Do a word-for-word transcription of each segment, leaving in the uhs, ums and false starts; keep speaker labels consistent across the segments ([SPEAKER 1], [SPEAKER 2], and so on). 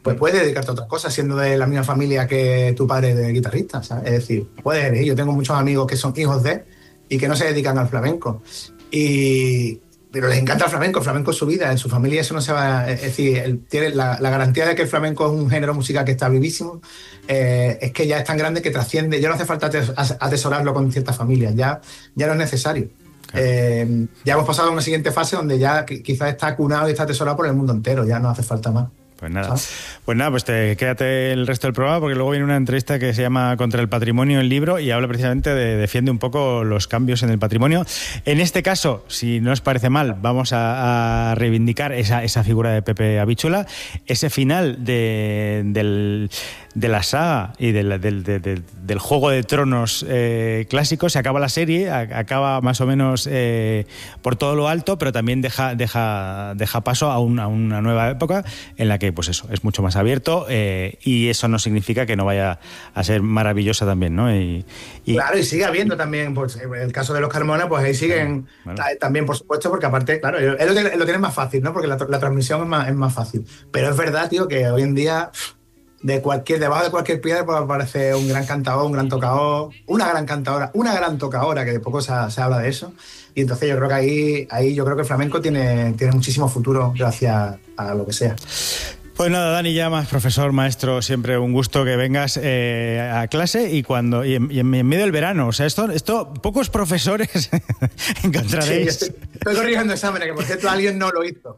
[SPEAKER 1] pues puedes dedicarte a otras cosas siendo de la misma familia que tu padre de guitarrista, ¿sabes? Es decir, puedes elegir. Yo tengo muchos amigos que son hijos de y que no se dedican al flamenco. Y... pero les encanta el flamenco, el flamenco es su vida, en su familia eso no se va... Es decir, el, tiene la, la garantía de que el flamenco es un género musical que está vivísimo, eh, es que ya es tan grande que trasciende, ya no hace falta atesorarlo con ciertas familias, ya, ya no es necesario. Claro. Eh, ya hemos pasado a una siguiente fase donde ya quizás está acunado y está atesorado por el mundo entero, ya no hace falta más.
[SPEAKER 2] Pues nada, ¿sabes? Pues nada, pues te, quédate el resto del programa porque luego viene una entrevista que se llama Contra el patrimonio, el libro, y habla precisamente de, defiende un poco los cambios en el patrimonio. En este caso, si no os parece mal, vamos a, a reivindicar esa, esa figura de Pepe Habichuela, ese final de, del, de la saga y del, del, del, del, del Juego de Tronos eh, clásico. Se acaba la serie, a, acaba más o menos eh, por todo lo alto, pero también deja, deja, deja paso a, un, a una nueva época en la que pues eso, es mucho más abierto eh, y eso no significa que no vaya a ser maravillosa también, ¿no? Y, y...
[SPEAKER 1] Claro, y sigue habiendo también, pues, el caso de los Carmona, pues ahí siguen bueno, bueno. también, por supuesto, porque aparte, claro, él lo, tiene, lo tiene más fácil, ¿no? Porque la, la transmisión es más, es más fácil. Pero es verdad, tío, que hoy en día, de cualquier, debajo de cualquier piedra puede aparecer un gran cantador, un gran tocador, una gran cantadora, una gran tocadora, que de poco se, se habla de eso. Y entonces yo creo que ahí, ahí yo creo que el flamenco tiene, tiene muchísimo futuro gracias a lo que sea.
[SPEAKER 2] Pues nada, Dani Llamas, profesor, maestro, siempre un gusto que vengas eh, a clase y cuando y en, y en medio del verano. O sea, esto, esto pocos profesores encontraréis.
[SPEAKER 1] Sí, estoy, estoy corrigiendo exámenes, que por cierto alguien no lo hizo.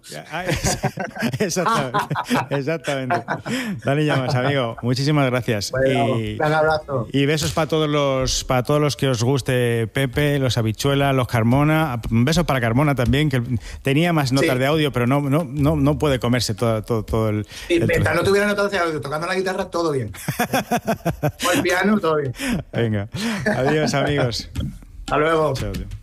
[SPEAKER 2] Exactamente. Exactamente. Dani Llamas, amigo, muchísimas gracias.
[SPEAKER 1] Bueno,
[SPEAKER 2] y,
[SPEAKER 1] un abrazo.
[SPEAKER 2] Y besos para todos los para todos los que os guste Pepe, los Habichuela, los Carmona. Un beso para Carmona también, que tenía más notas sí. de audio, pero no, no, no, no puede comerse todo, todo, todo el.
[SPEAKER 1] Sí, mientras no tuviera notas de audio, tocando la guitarra, todo bien. O el piano, todo bien.
[SPEAKER 2] Venga, adiós amigos.
[SPEAKER 1] Hasta luego.
[SPEAKER 2] Chao, tío.